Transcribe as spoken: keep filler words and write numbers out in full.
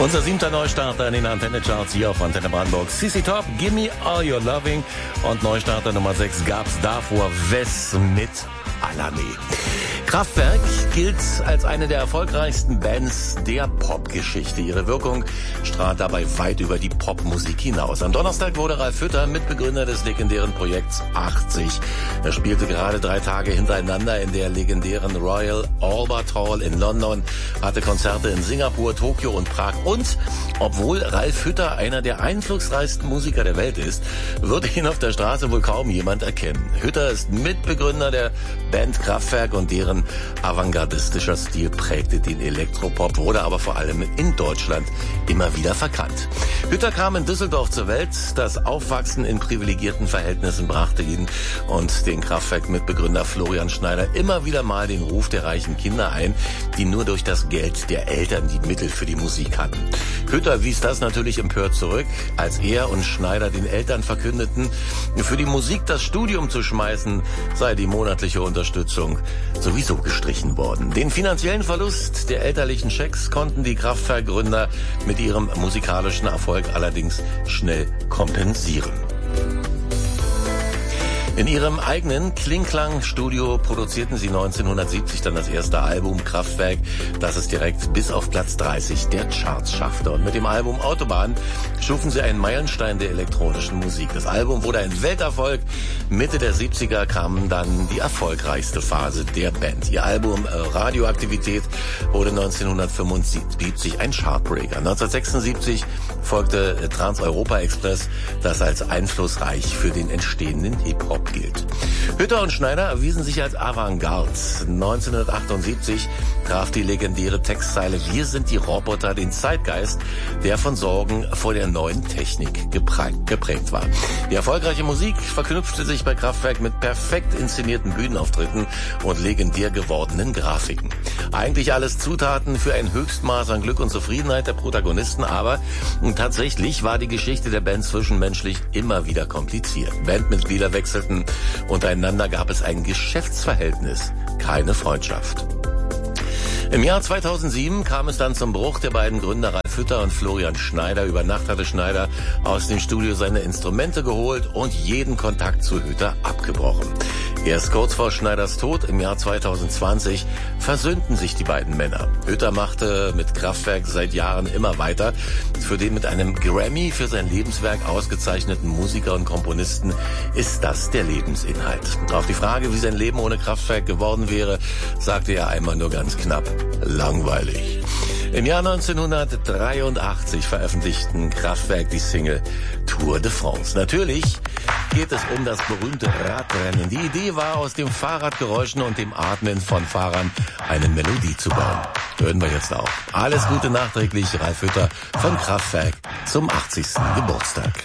Unser siebter Neustarter in den Antenne-Charts hier auf Antenne Brandenburg. C C Top, Gimme All Your Loving. Und Neustarter Nummer sechs gab's davor Wes mit Alame. Kraftwerk gilt als eine der erfolgreichsten Bands der Popgeschichte. Ihre Wirkung strahlt dabei weit über die Popmusik hinaus. Am Donnerstag wurde Ralf Hütter Mitbegründer des legendären Projekts achtzig. Er spielte gerade drei Tage hintereinander in der legendären Royal Albert Hall in London, hatte Konzerte in Singapur, Tokio und Prag. Und obwohl Ralf Hütter einer der einflussreichsten Musiker der Welt ist, würde ihn auf der Straße wohl kaum jemand erkennen. Hütter ist Mitbegründer der Band Kraftwerk und deren avantgardistischer Stil prägte den Elektropop, wurde aber vor allem in Deutschland immer wieder verkannt. Hütter kam in Düsseldorf zur Welt. Das Aufwachsen in privilegierten Verhältnissen brachte ihn und den Kraftwerk-Mitbegründer Florian Schneider immer wieder mal den Ruf der reichen Kinder ein, die nur durch das Geld der Eltern die Mittel für die Musik hatten. Hütter wies das natürlich empört zurück, als er und Schneider den Eltern verkündeten, für die Musik das Studium zu schmeißen, sei die monatliche Unterstützung sowieso gestrichen worden. Den finanziellen Verlust der elterlichen Schecks konnten die Kraftwerk-Gründer mit ihrem musikalischen Erfolg allerdings schnell kompensieren. In ihrem eigenen Klingklang-Studio produzierten sie neunzehnhundertsiebzig dann das erste Album Kraftwerk, das es direkt bis auf Platz dreißig der Charts schaffte. Und mit dem Album Autobahn schufen sie einen Meilenstein der elektronischen Musik. Das Album wurde ein Welterfolg. Mitte der siebziger kam dann die erfolgreichste Phase der Band. Ihr Album äh, Radioaktivität wurde neunzehnhundertfünfundsiebzig ein Chartbreaker. neunzehnhundertsechsundsiebzig folgte äh, Trans-Europa Express, das als einflussreich für den entstehenden Hip-Hop gilt. Hütter und Schneider erwiesen sich als Avantgarde. neunzehnhundertachtundsiebzig traf die legendäre Textzeile „Wir sind die Roboter" den Zeitgeist, der von Sorgen vor der neuen Technik geprägt war. Die erfolgreiche Musik verknüpfte sich bei Kraftwerk mit perfekt inszenierten Bühnenauftritten und legendär gewordenen Grafiken. Eigentlich alles Zutaten für ein Höchstmaß an Glück und Zufriedenheit der Protagonisten, aber tatsächlich war die Geschichte der Band zwischenmenschlich immer wieder kompliziert. Bandmitglieder wechselten. Untereinander gab es ein Geschäftsverhältnis, keine Freundschaft. Im Jahr zweitausendsieben kam es dann zum Bruch der beiden Gründer Ralf Hütter und Florian Schneider. Über Nacht hatte Schneider aus dem Studio seine Instrumente geholt und jeden Kontakt zu Hütter abgebrochen. Erst kurz vor Schneiders Tod im Jahr zweitausendzwanzig versöhnten sich die beiden Männer. Hütter machte mit Kraftwerk seit Jahren immer weiter. Für den mit einem Grammy für sein Lebenswerk ausgezeichneten Musiker und Komponisten ist das der Lebensinhalt. Auf die Frage, wie sein Leben ohne Kraftwerk geworden wäre, sagte er einmal nur ganz knapp: langweilig. Im Jahr neunzehnhundertdreiundachtzig veröffentlichten Kraftwerk die Single Tour de France. Natürlich geht es um das berühmte Radrennen. Die Idee war, aus den Fahrradgeräuschen und dem Atmen von Fahrern eine Melodie zu bauen. Hören wir jetzt auch. Alles Gute nachträglich, Ralf Hütter von Kraftwerk zum achtzigsten Geburtstag.